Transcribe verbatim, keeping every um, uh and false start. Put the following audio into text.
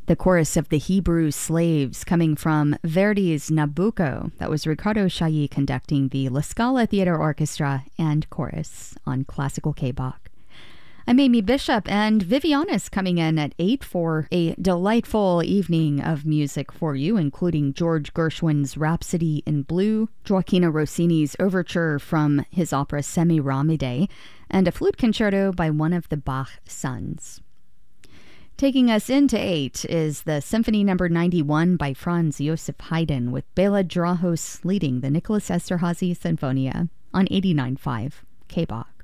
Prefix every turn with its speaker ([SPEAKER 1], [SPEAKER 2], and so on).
[SPEAKER 1] The chorus of the Hebrew slaves coming from Verdi's Nabucco. That was Ricardo Chailly conducting the La Scala Theater Orchestra and chorus on Classical K-Bach. I'm Amy Bishop, and Viviana's coming in at eight for a delightful evening of music for you, including George Gershwin's Rhapsody in Blue, Gioacchino Rossini's overture from his opera Semiramide, and a flute concerto by one of the Bach sons. Taking us into eight is the Symphony Number ninety-one by Franz Joseph Haydn, with Bela Drahos leading the Nicholas Esterházy Sinfonia on eighty-nine point five K-Bach.